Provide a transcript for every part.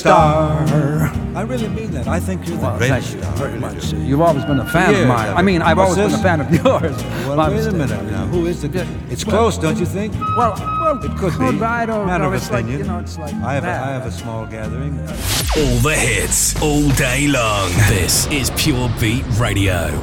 star. I really mean that. I think you're the greatest star. Very much. You've always been a fan of mine. I mean, I've always been a fan of yours. Well, wait a minute now. Who is the good? It's close, don't you think? Well, it could be. I don't Matter know. of It's like, opinion. you know, it's like I have a small gathering. All the hits, all day long. This is Pure Beat Radio.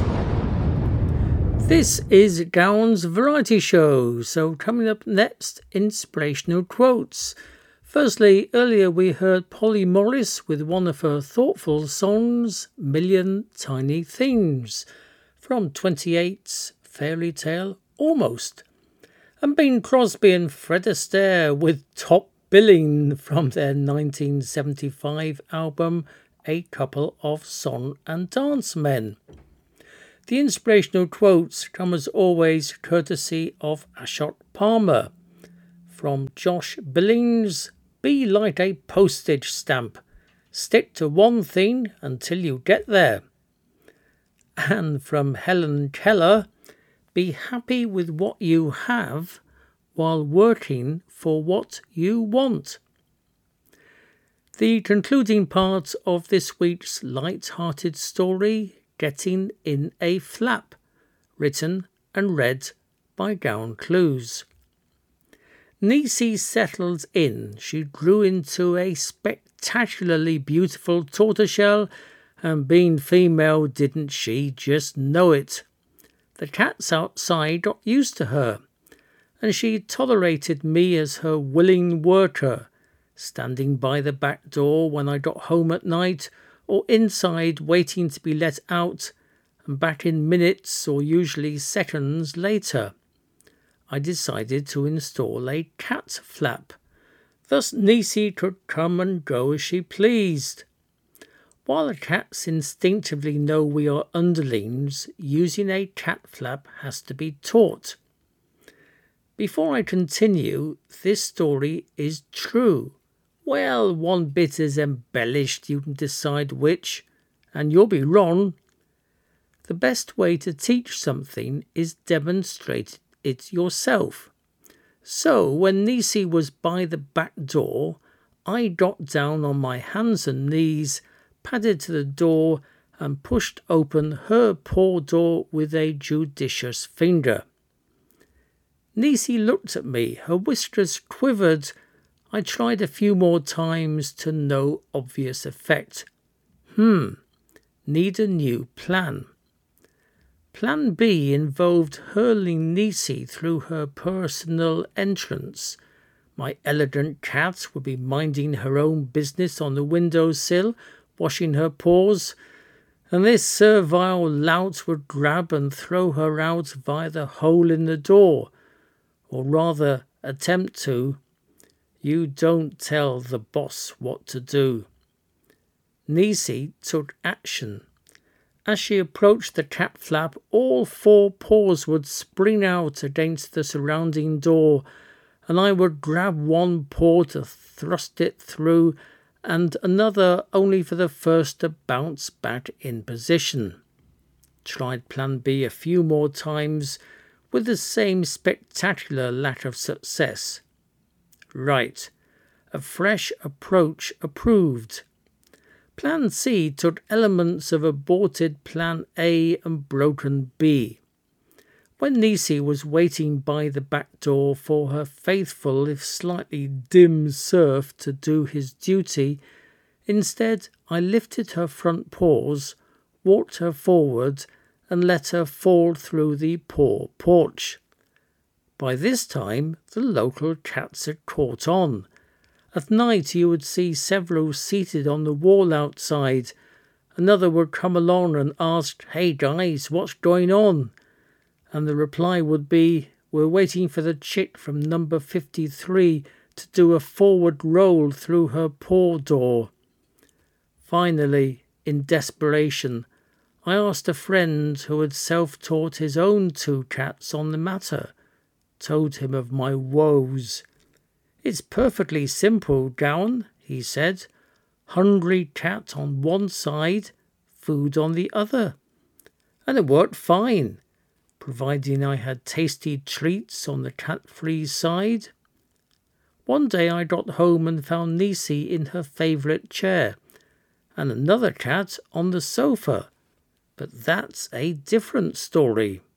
This is Gowan's Variety Show. So coming up next, inspirational quotes. Firstly, earlier we heard Polly Morris with one of her thoughtful songs, Million Tiny Things, from 28's Fairy Tale Almost. And Bing Crosby and Fred Astaire with Top Billing from their 1975 album, A Couple of Song and Dance Men. The inspirational quotes come as always courtesy of Ashot Palmer. From Josh Billings, be like a postage stamp. Stick to one thing until you get there. And from Helen Keller, be happy with what you have while working for what you want. The concluding part of this week's light-hearted story, Getting in a Flap, written and read by Gowan Clues. Niecy settled in. She grew into a spectacularly beautiful tortoiseshell, and being female, didn't she just know it? The cats outside got used to her, and she tolerated me as her willing worker, standing by the back door when I got home at night, or inside waiting to be let out, and back in minutes or usually seconds later. I decided to install a cat flap. Thus Niecy could come and go as she pleased. While the cats instinctively know we are underlings, using a cat flap has to be taught. Before I continue, this story is true. Well, one bit is embellished, you can decide which, and you'll be wrong. The best way to teach something is demonstrate it yourself. So when Niecy was by the back door, I got down on my hands and knees, padded to the door, and pushed open her paw door with a judicious finger. Niecy looked at me, her whiskers quivered. I tried a few more times to no obvious effect. Need a new plan. Plan B involved hurling Niecy through her personal entrance. My elegant cat would be minding her own business on the windowsill, washing her paws, and this servile lout would grab and throw her out via the hole in the door, or rather attempt to. You don't tell the boss what to do. Niecy took action. As she approached the cat flap, all four paws would spring out against the surrounding door, and I would grab one paw to thrust it through, and another only for the first to bounce back in position. Tried Plan B a few more times, with the same spectacular lack of success. Right, a fresh approach approved. Plan C took elements of aborted Plan A and broken B. When Niecy was waiting by the back door for her faithful if slightly dim serf to do his duty, instead I lifted her front paws, walked her forward, and let her fall through the poor porch. By this time the local cats had caught on. At night you would see several seated on the wall outside. Another would come along and ask, "Hey guys, what's going on?" And the reply would be, "We're waiting for the chick from number 53 to do a forward roll through her paw door." Finally, in desperation, I asked a friend who had self-taught his own two cats on the matter, told him of my woes. "It's perfectly simple, Gowan," he said. "Hungry cat on one side, food on the other." And it worked fine, providing I had tasty treats on the cat-free side. One day I got home and found Niecy in her favourite chair, and another cat on the sofa. But that's a different story.